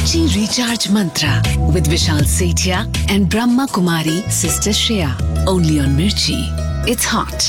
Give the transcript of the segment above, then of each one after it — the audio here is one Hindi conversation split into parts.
Mirchi Recharge Mantra with Vishal Sethia and Brahma Kumari Sister Shreya. Only on Mirchi. It's hot.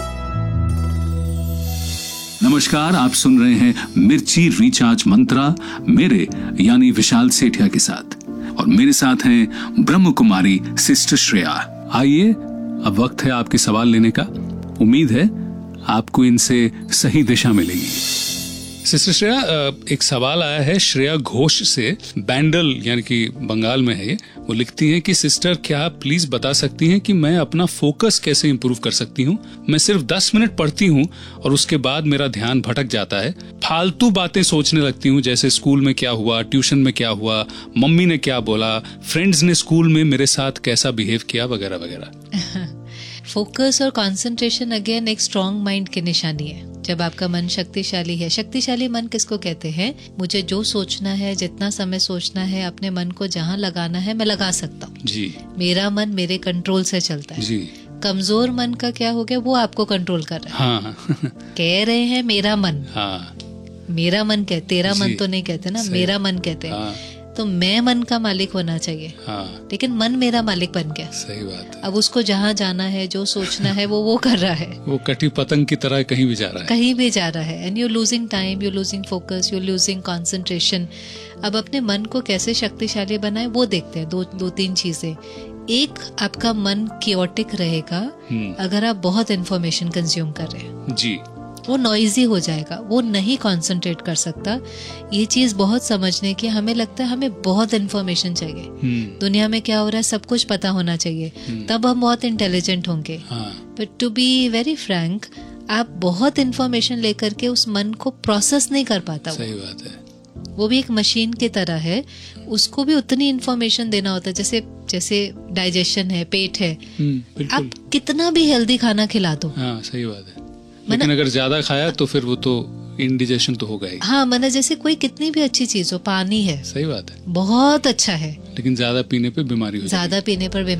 नमस्कार, आप सुन रहे हैं मिर्ची रिचार्ज मंत्रा मेरे यानी विशाल सेठिया के साथ, और मेरे साथ हैं ब्रह्म कुमारी सिस्टर श्रेया। आइए, अब वक्त है आपके सवाल लेने का। उम्मीद है आपको इनसे सही दिशा मिलेगी। सिस्टर श्रेया, एक सवाल आया है श्रेया घोष से, बैंडल यानी कि बंगाल में है ये। वो लिखती हैं कि सिस्टर, क्या आप प्लीज बता सकती हैं कि मैं अपना फोकस कैसे इंप्रूव कर सकती हूँ? मैं सिर्फ 10 मिनट पढ़ती हूँ और उसके बाद मेरा ध्यान भटक जाता है। फालतू बातें सोचने लगती हूँ, जैसे स्कूल में क्या हुआ, ट्यूशन में क्या हुआ, मम्मी ने क्या बोला, फ्रेंड्स ने स्कूल में मेरे साथ कैसा बिहेव किया, वगैरह वगैरह। फोकस और कंसंट्रेशन अगेन एक स्ट्रॉन्ग माइंड की निशानी है। जब आपका मन शक्तिशाली है, शक्तिशाली मन किसको कहते हैं? मुझे जो सोचना है, जितना समय सोचना है, अपने मन को जहाँ लगाना है, मैं लगा सकता हूँ जी। मेरा मन मेरे कंट्रोल से चलता है जी। कमजोर मन का क्या हो गया? वो आपको कंट्रोल कर रहा है। हाँ। कह रहे हैं मेरा मन। हाँ। मेरा मन कहते, तेरा मन तो नहीं कहते ना, मेरा मन कहते हैं। हाँ। तो मैं मन का मालिक होना चाहिए। हाँ। लेकिन मन मेरा मालिक बन गया। सही बात है। अब उसको जहाँ जाना है, जो सोचना है, वो कर रहा है। वो कटी पतंग की तरह कहीं भी जा रहा है, कहीं भी जा रहा है। And you losing time, you losing focus, you losing concentration. अब अपने मन को कैसे शक्तिशाली बनाए वो देखते हैं। दो तीन चीजें। एक, आपका मन क्योटिक रहेगा अगर आप बहुत इन्फॉर्मेशन कंज्यूम कर रहे हैं जी। वो नॉइजी हो जाएगा, वो नहीं कंसंट्रेट कर सकता। ये चीज बहुत समझने की। हमें लगता है हमें बहुत इन्फॉर्मेशन चाहिए, दुनिया में क्या हो रहा है सब कुछ पता होना चाहिए, तब हम बहुत इंटेलिजेंट होंगे। But to be very Frank, आप बहुत इन्फॉर्मेशन लेकर के उस मन को प्रोसेस नहीं कर पाता। सही बात है। वो भी एक मशीन की तरह है, उसको भी उतनी इन्फॉर्मेशन देना होता है जैसे डाइजेशन है, पेट है। आप कितना भी हेल्दी खाना खिला दो। हाँ, सही बात है। लेकिन अगर ज्यादा खाया तो फिर वो तो इंडिजेशन तो होगा ही। हाँ, मतलब जैसे कोई कितनी भी अच्छी चीज हो, पानी है, सही बात है, बहुत अच्छा है, लेकिन ज्यादा पीने पे बीमारी हो जाएगी। ज्यादा पीने पर